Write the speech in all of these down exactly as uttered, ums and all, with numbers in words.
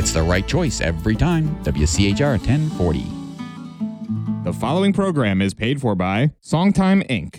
It's the right choice every time. W C H R ten forty. The following program is paid for by Songtime Incorporated.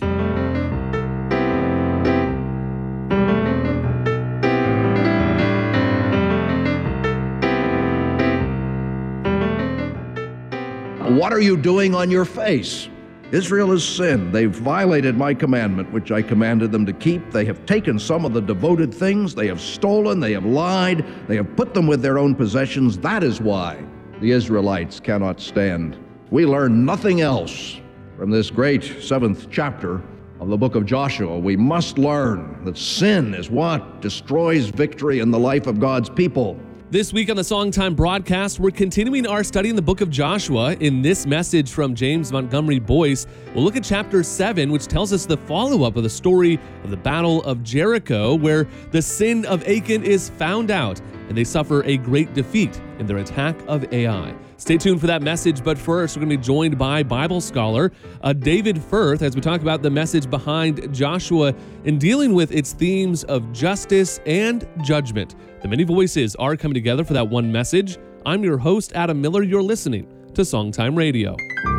What are you doing on your face? Israel has sinned. They've violated my commandment, which I commanded them to keep. They have taken some of the devoted things. They have stolen. They have lied. They have put them with their own possessions. That is why the Israelites cannot stand. We learn nothing else from this great seventh chapter of the book of Joshua. We must learn that sin is what destroys victory in the life of God's people. This week on the Songtime broadcast, we're continuing our study in the book of Joshua. In this message from James Montgomery Boyce, we'll look at chapter seven, which tells us the follow-up of the story of the Battle of Jericho, where the sin of Achan is found out, and they suffer a great defeat in their attack of Ai. Stay tuned for that message, but first, we're going to be joined by Bible scholar uh, David Firth as we talk about the message behind Joshua in dealing with its themes of justice and judgment. The many voices are coming together for that one message. I'm your host, Adam Miller. You're listening to Songtime Radio.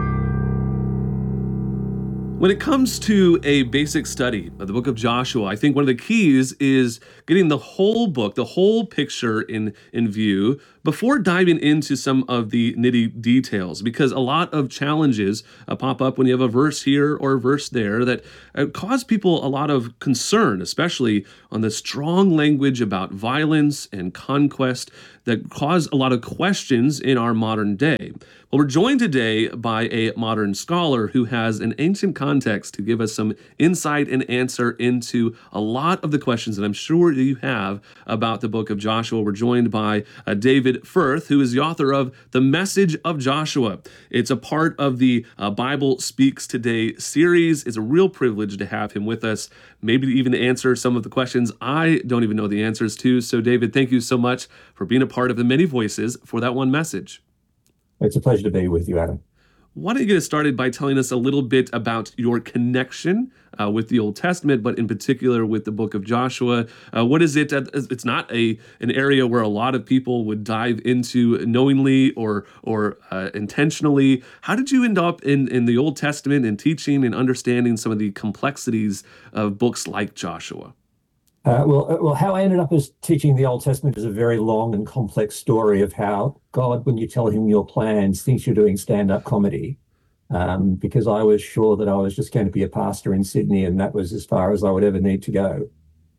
When it comes to a basic study of the book of Joshua, I think one of the keys is getting the whole book, the whole picture in, in view before diving into some of the nitty details, because a lot of challenges uh, pop up when you have a verse here or a verse there that uh, cause people a lot of concern, especially on the strong language about violence and conquest that cause a lot of questions in our modern day. Well, we're joined today by a modern scholar who has an ancient context to give us some insight and answer into a lot of the questions that I'm sure you have about the book of Joshua. We're joined by uh, David Firth, who is the author of The Message of Joshua. It's a part of the uh, Bible Speaks Today series. It's a real privilege to have him with us, maybe to even answer some of the questions I don't even know the answers to. So, David, thank you so much for being a part of the many voices for that one message. It's a pleasure to be with you, Adam. Why don't you get us started by telling us a little bit about your connection uh, with the Old Testament, but in particular with the book of Joshua? Uh, what is it? Uh, it's not a an area where a lot of people would dive into knowingly or or uh, intentionally. How did you end up in, in the Old Testament and teaching and understanding some of the complexities of books like Joshua? Uh, well, uh, well, how I ended up as teaching the Old Testament is a very long and complex story of how God, when you tell him your plans, thinks you're doing stand-up comedy. Um, because I was sure that I was just going to be a pastor in Sydney, and that was as far as I would ever need to go.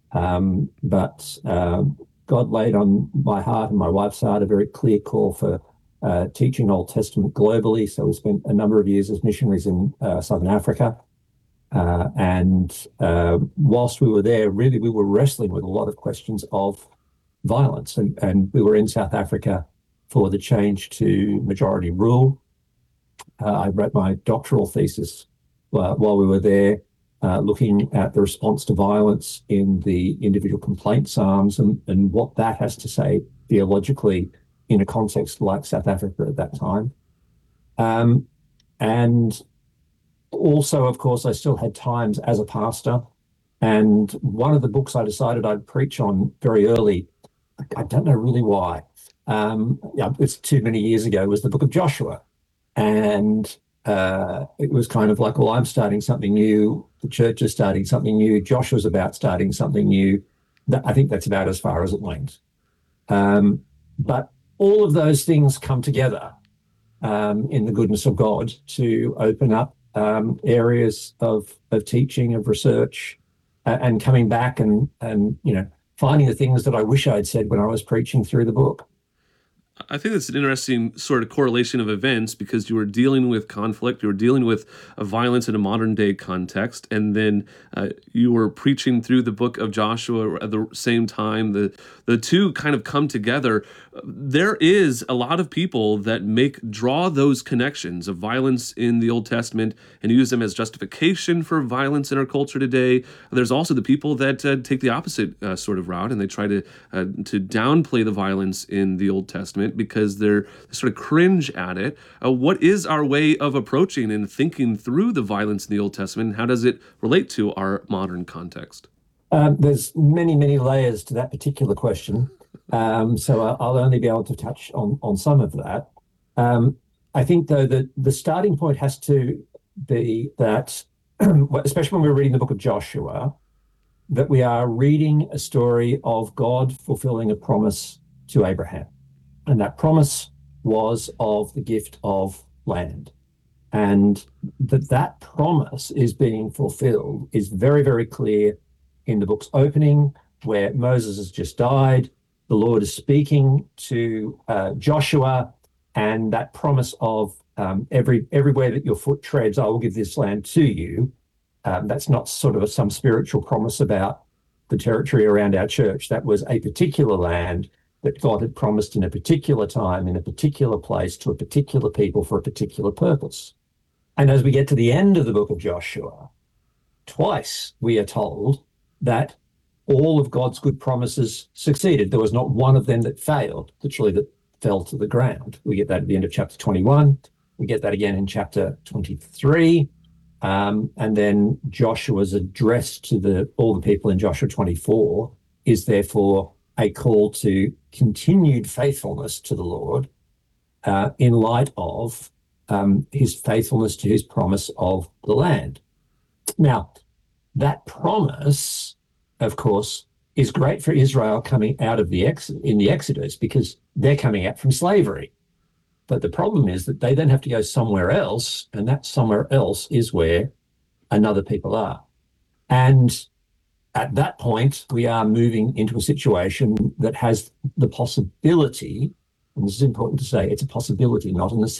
Um, but uh, God laid on my heart and my wife's heart a very clear call for uh, teaching Old Testament globally. So we spent a number of years as missionaries in uh, Southern Africa. Uh, and uh, whilst we were there, really, we were wrestling with a lot of questions of violence. And, and we were in South Africa for the change to majority rule. Uh, I wrote my doctoral thesis uh, while we were there, uh, looking at the response to violence in the individual complaint psalms and, and what that has to say theologically in a context like South Africa at that time. Um, and Also, of course, I still had times as a pastor, and one of the books I decided I'd preach on very early, I don't know really why, um, yeah, it's too many years ago, was the book of Joshua. And uh, it was kind of like, well, I'm starting something new, the church is starting something new, Joshua's about starting something new. That, I think that's about as far as it went. Um, but all of those things come together um, in the goodness of God to open up Um, areas of of teaching, of research, uh, and coming back and and you know finding the things that I wish I'd said when I was preaching through the book. I think it's an interesting sort of correlation of events because you were dealing with conflict, you were dealing with uh, violence in a modern day context, and then uh, you were preaching through the book of Joshua at the same time. The the two kind of come together. There is a lot of people that make draw those connections of violence in the Old Testament and use them as justification for violence in our culture today. There's also the people that uh, take the opposite uh, sort of route and they try to uh, to downplay the violence in the Old Testament because they're they sort of cringe at it. Uh, what is our way of approaching and thinking through the violence in the Old Testament, and how does it relate to our modern context? Um, there's many, many layers to that particular question. Um, so I- I'll only be able to touch on, on some of that. Um, I think, though, that the starting point has to be that, especially when we're reading the book of Joshua, that we are reading a story of God fulfilling a promise to Abraham. And that promise was of the gift of land. And that that promise is being fulfilled is very, very clear in the book's opening, where Moses has just died. The Lord is speaking to uh, Joshua, and that promise of um, every everywhere that your foot treads, I will give this land to you. Um, that's not sort of a, some spiritual promise about the territory around our church. That was a particular land that God had promised in a particular time, in a particular place, to a particular people for a particular purpose. And as we get to the end of the book of Joshua, twice we are told that all of God's good promises succeeded. There was not one of them that failed, literally that fell to the ground. We get that at the end of chapter twenty-one. We get that again in chapter twenty-three. Um, and then Joshua's address to the all the people in Joshua twenty-four is therefore a call to continued faithfulness to the Lord uh, in light of um, his faithfulness to his promise of the land. Now, that promise, of course, is great for Israel coming out of the ex in the Exodus, because they're coming out from slavery. But the problem is that they then have to go somewhere else, and that somewhere else is where another people are. And at that point, we are moving into a situation that has the possibility, and this is important to say, it's a possibility, not in the